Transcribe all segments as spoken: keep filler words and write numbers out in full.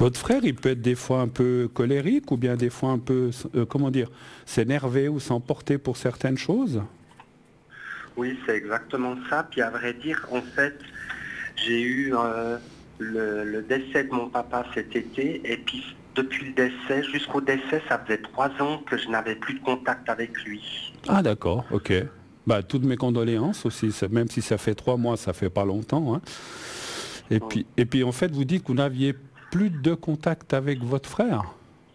Votre frère, il peut être des fois un peu colérique ou bien des fois un peu, euh, comment dire, s'énerver ou s'emporter pour certaines choses? Oui, c'est exactement ça. Puis à vrai dire, en fait, j'ai eu euh, le, le décès de mon papa cet été, et puis depuis le décès, jusqu'au décès, ça faisait trois ans que je n'avais plus de contact avec lui. Ah d'accord, ok. Bah, toutes mes condoléances aussi, ça- même si ça fait trois mois, ça fait pas longtemps, hein. Et Oui. puis, et puis en fait, vous dites que vous n'aviez plus de contact avec votre frère.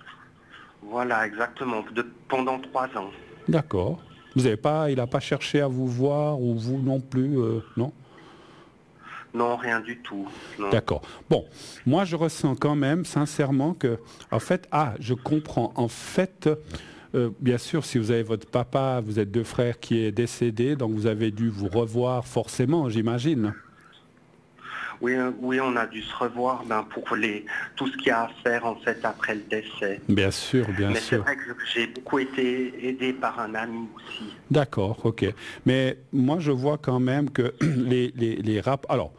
Voilà, exactement, de, pendant trois ans. D'accord. Vous avez pas, il n'a pas cherché à vous voir ou vous non plus, euh, non? Non, rien du tout. Non. D'accord. Bon, moi je ressens quand même sincèrement que, en fait, ah, je comprends. En fait, euh, bien sûr, si vous avez votre papa, vous êtes deux frères qui est décédé, donc vous avez dû vous revoir forcément, j'imagine. Oui, euh, oui, on a dû se revoir ben, pour les, tout ce qu'il y a à faire en fait après le décès. Bien sûr, bien Mais c'est sûr. vrai que j'ai beaucoup été aidé par un ami aussi. D'accord, ok. Mais moi je vois quand même que les, les, les rap... Alors,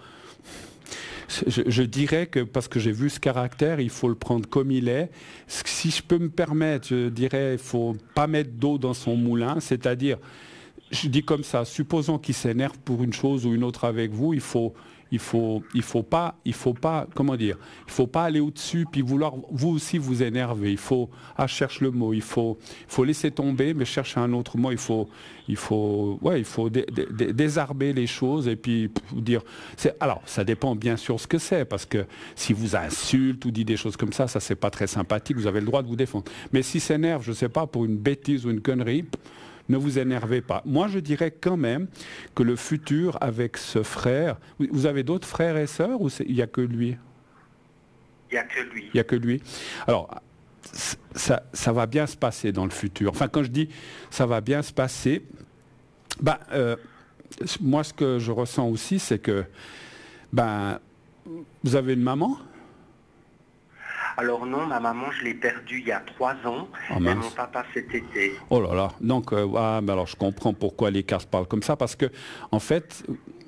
Je, je dirais que, parce que j'ai vu ce caractère, il faut le prendre comme il est. Si je peux me permettre, je dirais, il faut pas mettre d'eau dans son moulin, c'est-à-dire, je dis comme ça, supposons qu'il s'énerve pour une chose ou une autre avec vous, il faut, il faut, il faut pas, il faut pas, comment dire, il faut pas aller au-dessus puis vouloir vous aussi vous énerver. Il faut, ah, je cherche le mot, il faut, il faut laisser tomber, mais chercher un autre mot. Il faut, il faut, ouais, il faut dé- dé- dé- désarmer les choses et puis pff, vous dire. C'est, alors, ça dépend bien sûr ce que c'est, parce que si vous insulte ou dit des choses comme ça, ça c'est pas très sympathique. Vous avez le droit de vous défendre. Mais si s'énerve, je sais pas, pour une bêtise ou une connerie. Ne vous énervez pas. Moi, je dirais quand même que le futur avec ce frère... Vous avez d'autres frères et sœurs ou il n'y a que lui? Il n'y a que lui. Il n'y a que lui. Alors, ça, ça va bien se passer dans le futur. Enfin, quand je dis ça va bien se passer, bah, euh, moi, ce que je ressens aussi, c'est que ben, vous avez une maman? Alors non, ma maman, je l'ai perdue il y a trois ans, Oh et mon mince. papa cet été. Oh là là. Donc, euh, ah, ben alors je comprends pourquoi les cartes parlent comme ça, parce que, en fait,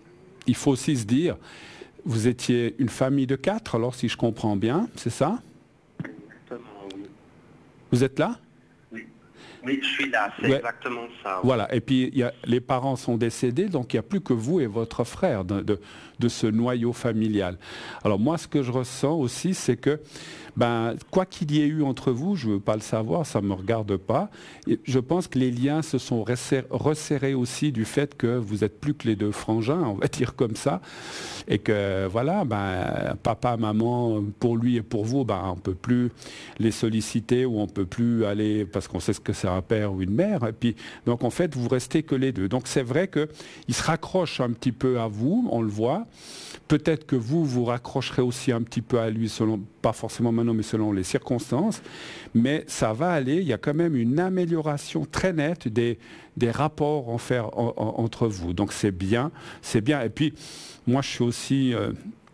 il faut aussi se dire, vous étiez une famille de quatre, alors si je comprends bien, c'est ça? Exactement, oui. Vous êtes là? Oui, oui, je suis là, c'est Ouais. exactement ça, oui. Voilà, et puis il y a, les parents sont décédés, donc il n'y a plus que vous et votre frère de, de, de ce noyau familial. Alors moi, ce que je ressens aussi, c'est que, ben, quoi qu'il y ait eu entre vous, je ne veux pas le savoir, ça ne me regarde pas, et je pense que les liens se sont resserrés, resserrés aussi du fait que vous êtes plus que les deux frangins, on va dire comme ça, et que voilà, ben, papa, maman, pour lui et pour vous, ben, on ne peut plus les solliciter ou on ne peut plus aller, parce qu'on sait ce que c'est un père ou une mère, et puis donc en fait, vous restez que les deux. Donc c'est vrai qu'il se raccroche un petit peu à vous, on le voit. Peut-être que vous, vous raccrocherez aussi un petit peu à lui, selon, pas forcément maintenant, mais selon les circonstances. Mais ça va aller, il y a quand même une amélioration très nette des, des rapports en faire, en, en, entre vous. Donc c'est bien, c'est bien. Et puis, moi je suis aussi euh,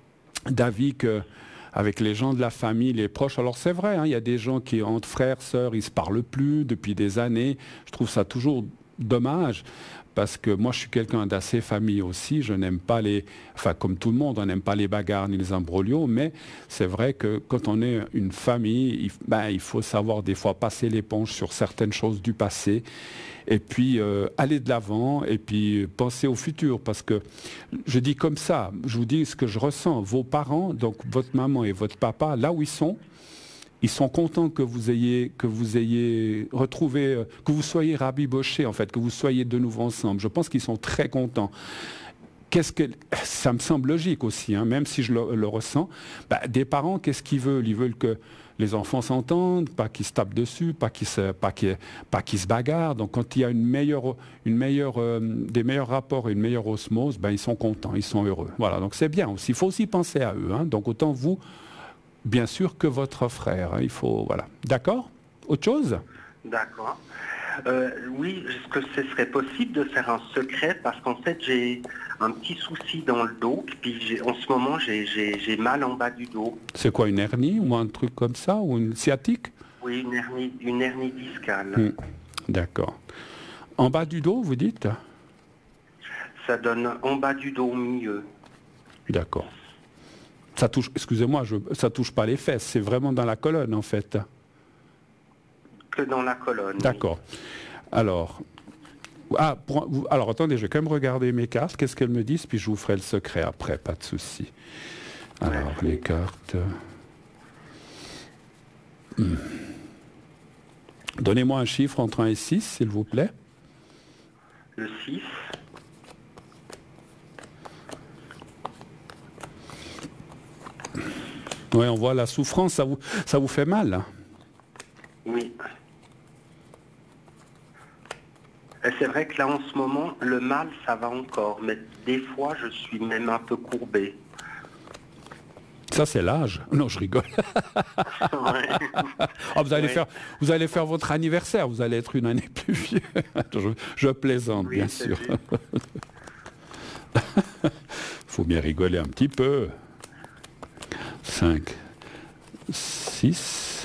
d'avis que avec les gens de la famille, les proches. Alors c'est vrai, hein, il y a des gens qui, entre frères, sœurs, ils ne se parlent plus depuis des années. Je trouve ça toujours dommage, parce que moi je suis quelqu'un d'assez famille aussi, je n'aime pas les, enfin comme tout le monde, on n'aime pas les bagarres ni les imbroglios, mais c'est vrai que quand on est une famille, il, ben, il faut savoir des fois passer l'éponge sur certaines choses du passé, et puis euh, aller de l'avant, et puis penser au futur, parce que je dis comme ça, je vous dis ce que je ressens, vos parents, donc votre maman et votre papa, là où ils sont, ils sont contents que vous ayez, que vous ayez retrouvé, euh, que vous soyez rabibochés en fait, que vous soyez de nouveau ensemble. Je pense qu'ils sont très contents. Qu'est-ce que ça me semble logique aussi, hein, même si je le, le ressens. Bah, des parents, qu'est-ce qu'ils veulent? Ils veulent que les enfants s'entendent, pas qu'ils se tapent dessus, pas qu'ils se, pas qu'ils, pas qu'ils se bagarrent. Donc quand il y a une meilleure, une meilleure, euh, des meilleurs rapports et une meilleure osmose, ben ils sont contents, ils sont heureux. Voilà, donc c'est bien aussi. Il faut aussi penser à eux. Hein. Donc autant vous, bien sûr, que votre frère. Hein. Il faut, voilà. D'accord? Autre chose? D'accord. Euh, oui, est-ce que ce serait possible de faire un secret? Parce qu'en fait, j'ai un petit souci dans le dos, puis j'ai- en ce moment, j'ai j'ai- j'ai mal en bas du dos. C'est quoi, une hernie ou un truc comme ça, ou une sciatique? Oui, une hernie, une hernie discale. Hmm. D'accord. En bas du dos, vous dites? Ça donne en bas du dos au milieu. D'accord. Ça touche, excusez-moi, je, ça touche pas les fesses, c'est vraiment dans la colonne en fait. Que dans la colonne. D'accord. Oui. Alors, ah, pour, alors attendez, je vais quand même regarder mes cartes, qu'est-ce qu'elles me disent, puis je vous ferai le secret après, pas de souci. Alors, ouais. Les cartes... Hmm. Donnez-moi un chiffre entre un et six, s'il vous plaît. Le six. Oui, on voit la souffrance, ça vous, ça vous fait mal, hein? Oui. Et c'est vrai que là, en ce moment, le mal, ça va encore, mais des fois, je suis même un peu courbé. Ça, c'est l'âge. Non, je rigole. Ouais. Oh, vous, allez ouais. faire, vous allez faire votre anniversaire, vous allez être une année plus vieux. je, je plaisante, oui, bien sûr. Il faut bien rigoler un petit peu. cinq, six...